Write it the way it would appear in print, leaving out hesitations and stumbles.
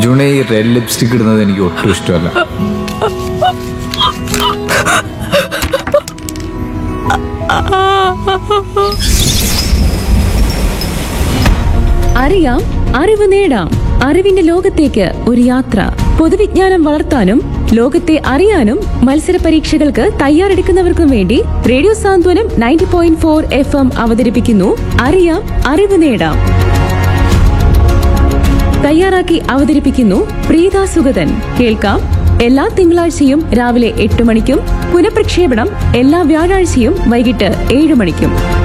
ജൂണെ, ഈ red lipstick ഇടുന്നത് എനിക്ക് ഒട്ടും ഇഷ്ടമല്ല. അറിയാം, അറിവ് നേടാം. അറിവിന്റെ ലോകത്തേക്ക് ഒരു യാത്ര. പൊതുവിജ്ഞാനം വളർത്താനും ലോകത്തെ അറിയാനും മത്സര പരീക്ഷകൾക്ക് തയ്യാറെടുക്കുന്നവർക്കും വേണ്ടി റേഡിയോ സാന്ത്വനം 90.4 FM അവതരിപ്പിക്കുന്നു അറിയാം, അറിവ് നേടാം. തയ്യാറാക്കി അവതരിപ്പിക്കുന്നു പ്രീത സുഗതൻ. കേൾക്കാം എല്ലാ തിങ്കളാഴ്ചയും രാവിലെ 8 മണിക്കും പുനഃപ്രക്ഷേപണം എല്ലാ വ്യാഴാഴ്ചയും വൈകിട്ട് 7 മണിക്കും.